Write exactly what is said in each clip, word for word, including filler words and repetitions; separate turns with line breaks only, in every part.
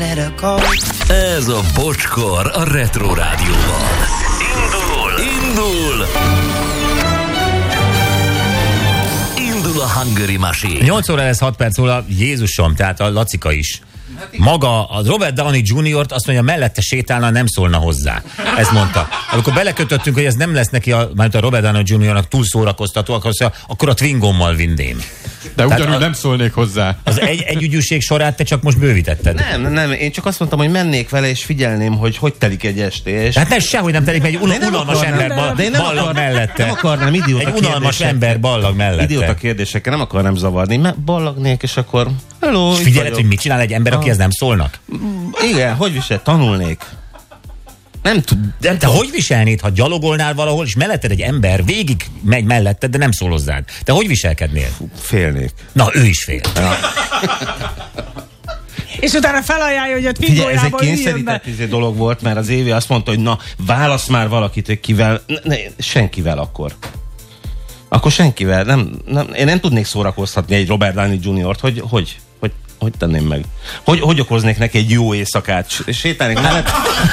let her go.
Ez a Bocskor a Retro Rádióban. Indul! Indul! Indul a Hungary Machine.
nyolc óra lesz hat perc óra, Jézusom, tehát a Lacika is. Maga, a Robert Downey juniort azt mondja, mellette sétálna, nem szólna hozzá. Ezt mondta. Amikor belekötöttünk, hogy ez nem lesz neki, a, mert a Robert Downey juniornak túl szórakoztató, akkor, akkor a Twingommal vinném.
De ugyanúgy nem szólnék hozzá.
Az egy, együgyűség sorát te csak most bővítetted.
Nem, nem, én csak azt mondtam, hogy mennék vele, és figyelném, hogy hogy telik egy estés.
Hát nem, sehogy nem telik, mert egy un- unalmas
akarnám,
ember bal-
de én nem
ballag
akar,
mellette.
Nem akarnám idióta
Egy unalmas ember ballag mellette.
Idióta kérdésekkel nem akarnám zavarni, mert ballagnék, és akkor hello,
és figyeled, hogy mit csinál egy ember, akihez nem szólnak?
Igen, hogy visel, tanulnék. Nem tud.
De te hogy viselnéd, ha gyalogolnál valahol, és melletted egy ember végig megy melletted, de nem szól hozzád? Te hogy viselkednél?
Félnék.
Na, ő is fél.
Ja.
És utána felajánlja, hogy a
Figyelj, ez egy
Twingójából üljön be.
kényszerített dolog volt, mert az Évi azt mondta, hogy na, válasz már valakit, hogy kivel. Ne, ne, senkivel akkor. Akkor senkivel. Nem, nem, én nem tudnék szórakoztatni egy Robert Downey juniort, hogy hogy, hogy, hogy tenném meg? Hogy, hogy okoznék neki egy jó éjszakát? Sétálnék mellett?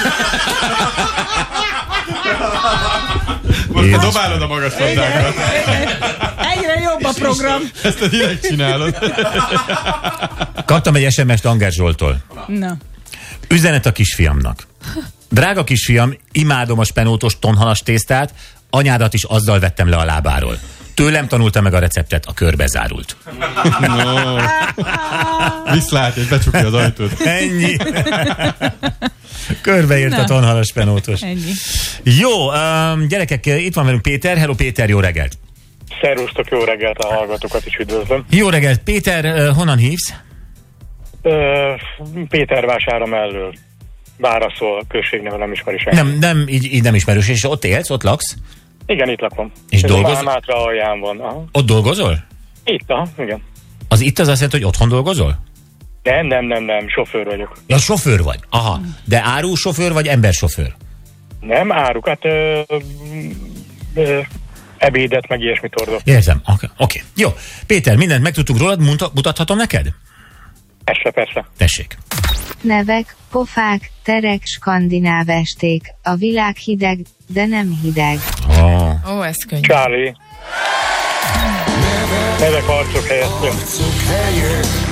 Most te dobálod a magas labdákat.
Egyre jobb a program.
Ezt a direkt csinálod.
Kaptam egy es em es-t Anger Zsoltól.
Na.
Üzenet a kisfiamnak. Drága kisfiam, imádom a spenótos tonhalas tésztát, anyádat is azzal vettem le a lábáról. Tőlem tanulta meg a receptet, a körbe zárult.
No. Viszlát, és becsukja az ajtót.
Ennyi. Körbeírt a tonhalas spenótos.
Ennyi.
Jó, um, gyerekek, itt van velünk Péter. Hello Péter, jó reggelt.
Szervusztok, jó reggelt, a hallgatókat is üdvözlöm.
Jó reggelt. Péter, uh, honnan hívsz?
Uh, Pétervására mellől. Válaszol, községneve nem ismeri senki.
Nem, nem, így, így nem ismerős. És ott élsz, ott laksz?
Igen, itt lakom.
És dolgozol?
Ez a Mátra alján van. Aha.
Ott dolgozol?
Itt, aha, igen.
Az itt az azt jelenti, hogy otthon dolgozol?
Nem, nem, nem, nem, sofőr vagyok.
Ja, sofőr vagy. Aha. De árusofőr vagy embersofőr?
Nem, áruk, hát ö, ö, ebédet, meg ilyesmit hordok.
Érzem. Oké. Okay. Okay. Jó. Péter, mindent megtudtuk rólad, muta- mutathatom neked?
Persze, persze.
Tessék.
Nevek, pofák, terek, skandináv esték. A világ hideg, de nem hideg.
Oh.
Ó, ez könnyű.
Charlie. Nevek, arcok helyett.